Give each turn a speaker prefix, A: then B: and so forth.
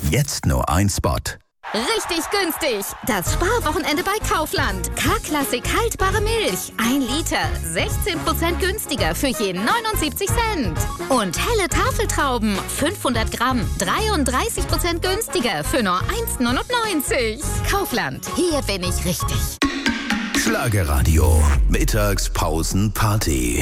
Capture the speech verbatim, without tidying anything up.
A: Jetzt nur ein Spot.
B: Richtig günstig. Das Sparwochenende bei Kaufland. K-Klassik haltbare Milch. ein Liter. sechzehn Prozent günstiger für je neunundsiebzig Cent. Und helle Tafeltrauben. fünfhundert Gramm. dreiunddreißig Prozent günstiger für nur eins neunundneunzig. Kaufland. Hier bin ich richtig.
A: Schlagerradio. Mittagspausenparty.